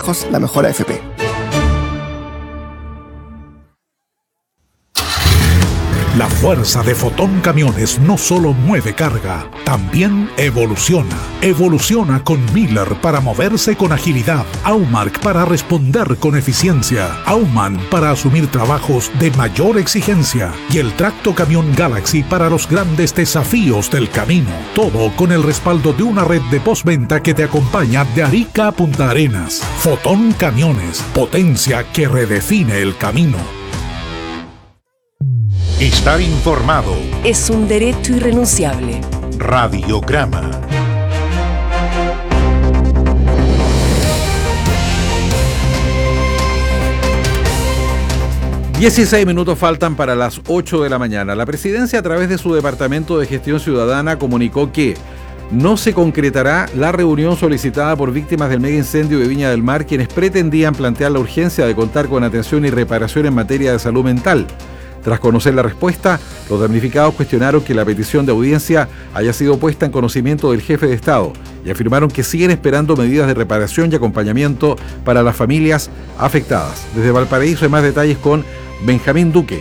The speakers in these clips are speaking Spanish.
lejos la mejor AFP. La fuerza de Fotón Camiones no solo mueve carga, también evoluciona. Evoluciona con Miller para moverse con agilidad, Aumark para responder con eficiencia, Aumann para asumir trabajos de mayor exigencia y el Tracto Camión Galaxy para los grandes desafíos del camino. Todo con el respaldo de una red de postventa que te acompaña de Arica a Punta Arenas. Fotón Camiones, potencia que redefine el camino. Estar informado es un derecho irrenunciable. Radiograma. $16 faltan para las 8 de la mañana. La presidencia, a través de su Departamento de Gestión Ciudadana, comunicó que no se concretará la reunión solicitada por víctimas del mega incendio de Viña del Mar, quienes pretendían plantear la urgencia de contar con atención y reparación en materia de salud mental. Tras conocer la respuesta, los damnificados cuestionaron que la petición de audiencia haya sido puesta en conocimiento del jefe de Estado y afirmaron que siguen esperando medidas de reparación y acompañamiento para las familias afectadas. Desde Valparaíso hay más detalles con Benjamín Duque.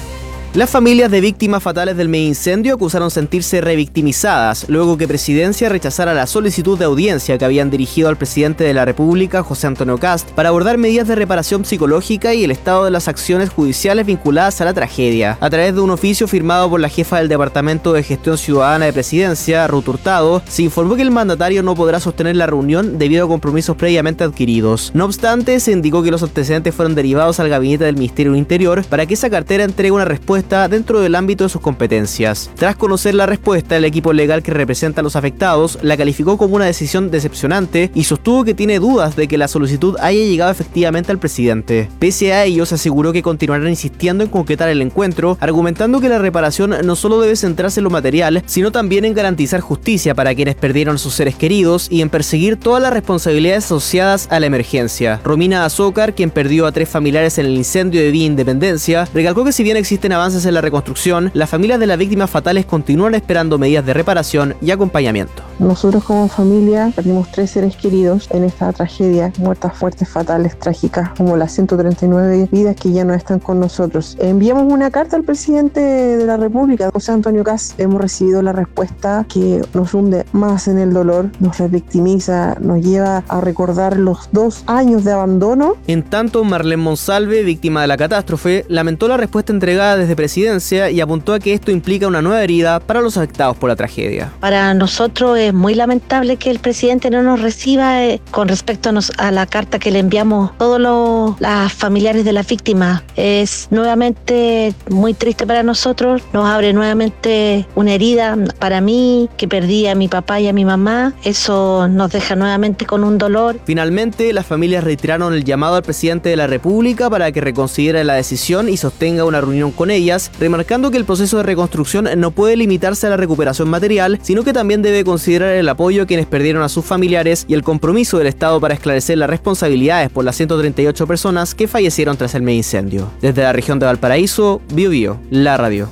Las familias de víctimas fatales del mega incendio acusaron sentirse revictimizadas luego que Presidencia rechazara la solicitud de audiencia que habían dirigido al presidente de la República, José Antonio Kast, para abordar medidas de reparación psicológica y el estado de las acciones judiciales vinculadas a la tragedia. A través de un oficio firmado por la jefa del Departamento de Gestión Ciudadana de Presidencia, Ruth Hurtado, se informó que el mandatario no podrá sostener la reunión debido a compromisos previamente adquiridos. No obstante, se indicó que los antecedentes fueron derivados al gabinete del Ministerio del Interior para que esa cartera entregue una respuesta dentro del ámbito de sus competencias. Tras conocer la respuesta, el equipo legal que representa a los afectados la calificó como una decisión decepcionante y sostuvo que tiene dudas de que la solicitud haya llegado efectivamente al presidente. Pese a ello, se aseguró que continuarán insistiendo en concretar el encuentro, argumentando que la reparación no solo debe centrarse en lo material, sino también en garantizar justicia para quienes perdieron a sus seres queridos y en perseguir todas las responsabilidades asociadas a la emergencia. Romina Azócar, quien perdió a 3 familiares en el incendio de Villa Independencia, recalcó que si bien existen avances en la reconstrucción, las familias de las víctimas fatales continúan esperando medidas de reparación y acompañamiento. Nosotros como familia perdimos 3 seres queridos en esta tragedia, muertes fuertes, fatales, trágicas, como las 139 vidas que ya no están con nosotros. Enviamos una carta al presidente de la República, José Antonio Kast. Hemos recibido la respuesta que nos hunde más en el dolor, nos revictimiza, nos lleva a recordar los 2 años de abandono. En tanto, Marlene Monsalve, víctima de la catástrofe, lamentó la respuesta entregada desde Presidencia y apuntó a que esto implica una nueva herida para los afectados por la tragedia. Para nosotros es muy lamentable que el presidente no nos reciba con respecto a la carta que le enviamos todos los familiares de las víctimas. Es nuevamente muy triste para nosotros, nos abre nuevamente una herida. Para mí, que perdí a mi papá y a mi mamá, eso nos deja nuevamente con un dolor. Finalmente, las familias reiteraron el llamado al presidente de la República para que reconsidere la decisión y sostenga una reunión con ellas, remarcando que el proceso de reconstrucción no puede limitarse a la recuperación material, sino que también debe considerar el apoyo a quienes perdieron a sus familiares y el compromiso del Estado para esclarecer las responsabilidades por las 138 personas que fallecieron tras el mega incendio. Desde la región de Valparaíso, Biobío, la radio.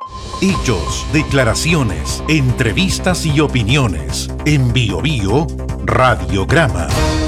Hechos, declaraciones, entrevistas y opiniones. En Biobío, Radiograma.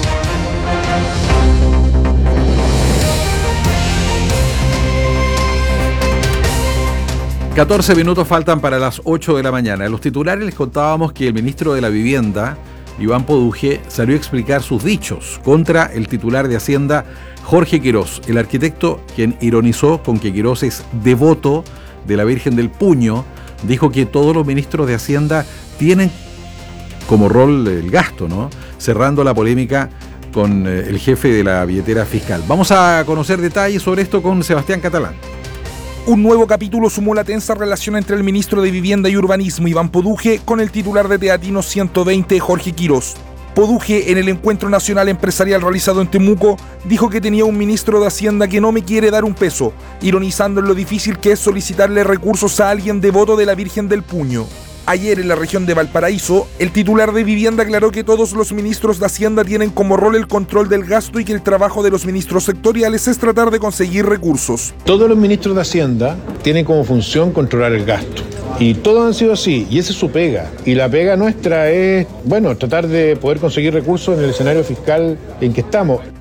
$14 faltan para las 8 de la mañana. En los titulares les contábamos que el ministro de la Vivienda, Iván Poduje, salió a explicar sus dichos contra el titular de Hacienda, Jorge Quirós, el arquitecto, quien ironizó con que Quirós es devoto de la Virgen del Puño. Dijo que todos los ministros de Hacienda tienen como rol el gasto, ¿no? Cerrando la polémica con el jefe de la billetera fiscal. Vamos a conocer detalles sobre esto con Sebastián Catalán. Un nuevo capítulo sumó la tensa relación entre el ministro de Vivienda y Urbanismo, Iván Poduje, con el titular de Teatino 120, Jorge Quirós. Poduje, en el encuentro nacional empresarial realizado en Temuco, dijo que tenía un ministro de Hacienda que no me quiere dar un peso, ironizando en lo difícil que es solicitarle recursos a alguien devoto de la Virgen del Puño. Ayer, en la región de Valparaíso, el titular de Vivienda aclaró que todos los ministros de Hacienda tienen como rol el control del gasto y que el trabajo de los ministros sectoriales es tratar de conseguir recursos. Todos los ministros de Hacienda tienen como función controlar el gasto. Y todos han sido así, y esa es su pega. Y la pega nuestra es, tratar de poder conseguir recursos en el escenario fiscal en que estamos.